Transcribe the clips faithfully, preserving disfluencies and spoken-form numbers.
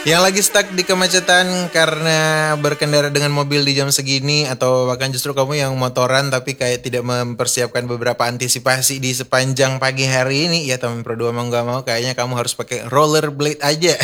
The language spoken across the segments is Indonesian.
Yang lagi stuck di kemacetan karena berkendara dengan mobil di jam segini, atau bahkan justru kamu yang motoran tapi kayak tidak mempersiapkan beberapa antisipasi di sepanjang pagi hari ini, ya teman Pro dua mau nggak mau kayaknya kamu harus pakai rollerblade aja.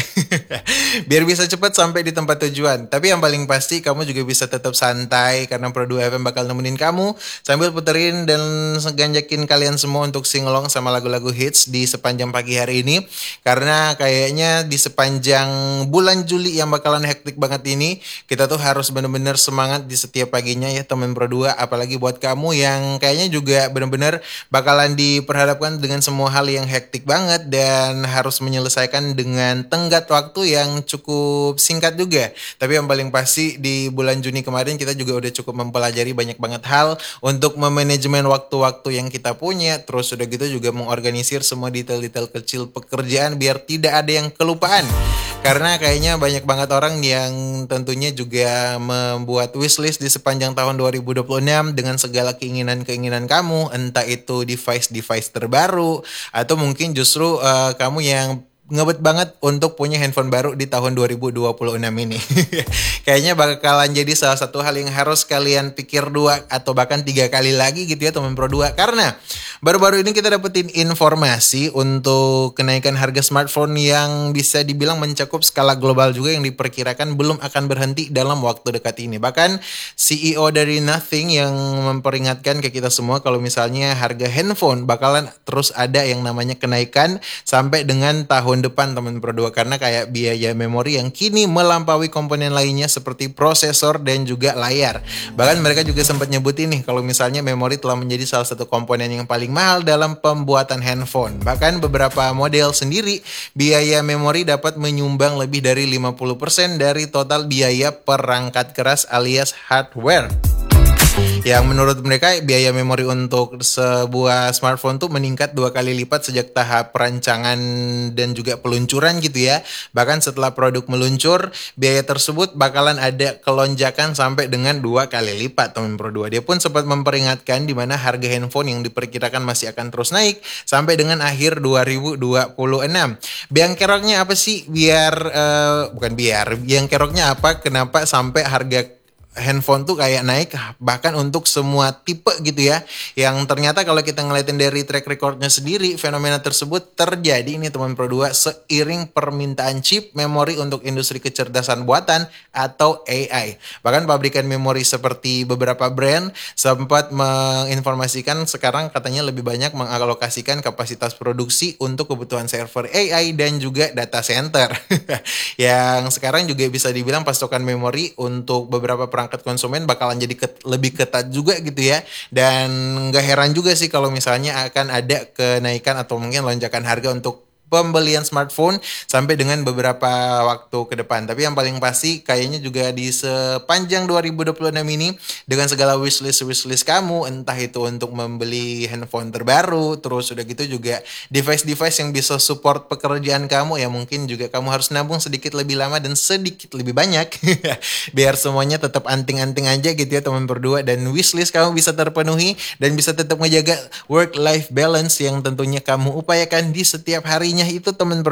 Biar bisa cepat sampai di tempat tujuan. Tapi yang paling pasti kamu juga bisa tetap santai karena Pro dua F M bakal nemenin kamu sambil puterin dan ganjakin kalian semua untuk singelong sama lagu-lagu hits di sepanjang pagi hari ini. Karena kayaknya di sepanjang bulan Juli yang bakalan hektik banget ini, kita tuh harus bener-bener semangat di setiap paginya ya temen Pro dua. Apalagi buat kamu yang kayaknya juga bener-bener bakalan diperhadapkan dengan semua hal yang hektik banget dan harus menyelesaikan dengan tenggat waktu yang cukup singkat juga. Tapi yang paling pasti di bulan Juni kemarin kita juga udah cukup mempelajari banyak banget hal untuk memanajemen waktu-waktu yang kita punya. Terus udah gitu juga mengorganisir semua detail-detail kecil pekerjaan biar tidak ada yang kelupaan. Karena kayaknya banyak banget orang yang tentunya juga membuat wishlist di sepanjang tahun dua ribu dua puluh enam dengan segala keinginan-keinginan kamu, entah itu device-device terbaru atau mungkin justru uh, kamu yang ngebet banget untuk punya handphone baru di tahun dua ribu dua puluh enam ini. Kayaknya bakalan jadi salah satu hal yang harus kalian pikir dua atau bahkan tiga kali lagi gitu ya teman Pro dua. Karena baru-baru ini kita dapetin informasi untuk kenaikan harga smartphone yang bisa dibilang mencakup skala global juga, yang diperkirakan belum akan berhenti dalam waktu dekat ini. Bahkan C E O dari Nothing yang memperingatkan ke kita semua kalau misalnya harga handphone bakalan terus ada yang namanya kenaikan sampai dengan tahun depan teman Pro dua, karena kayak biaya memori yang kini melampaui komponen lainnya seperti prosesor dan juga layar. Bahkan mereka juga sempat nyebutin nih kalau misalnya memori telah menjadi salah satu komponen yang paling mahal dalam pembuatan handphone. Bahkan beberapa model sendiri biaya memori dapat menyumbang lebih dari lima puluh persen dari total biaya perangkat keras alias hardware. Yang menurut mereka biaya memori untuk sebuah smartphone tuh meningkat dua kali lipat sejak tahap perancangan dan juga peluncuran gitu ya. Bahkan setelah produk meluncur, biaya tersebut bakalan ada kelonjakan sampai dengan dua kali lipat teman Pro dua. Dia pun sempat memperingatkan di mana harga handphone yang diperkirakan masih akan terus naik sampai dengan akhir dua ribu dua puluh enam. Biang keroknya apa sih? Biar uh, bukan biar, biang keroknya apa? Kenapa sampai harga handphone tuh kayak naik bahkan untuk semua tipe gitu ya, yang ternyata kalau kita ngeliatin dari track recordnya sendiri, fenomena tersebut terjadi ini teman Pro dua seiring permintaan chip memori untuk industri kecerdasan buatan atau A I. Bahkan pabrikan memori seperti beberapa brand sempat menginformasikan sekarang katanya lebih banyak mengalokasikan kapasitas produksi untuk kebutuhan server A I dan juga data center. Yang sekarang juga bisa dibilang pasokan memori untuk beberapa perangkat konsumen bakalan jadi ket, lebih ketat juga gitu ya. Dan gak heran juga sih kalau misalnya akan ada kenaikan atau mungkin lonjakan harga untuk pembelian smartphone sampai dengan beberapa waktu ke depan. Tapi yang paling pasti kayaknya juga di sepanjang dua ribu dua puluh enam ini, dengan segala wishlist-wishlist kamu, entah itu untuk membeli handphone terbaru, terus udah gitu juga device-device yang bisa support pekerjaan kamu, ya mungkin juga kamu harus nabung sedikit lebih lama dan sedikit lebih banyak biar semuanya tetap anting-anting aja gitu ya teman berdua, dan wishlist kamu bisa terpenuhi dan bisa tetap menjaga work-life balance yang tentunya kamu upayakan di setiap harinya itu teman berdua.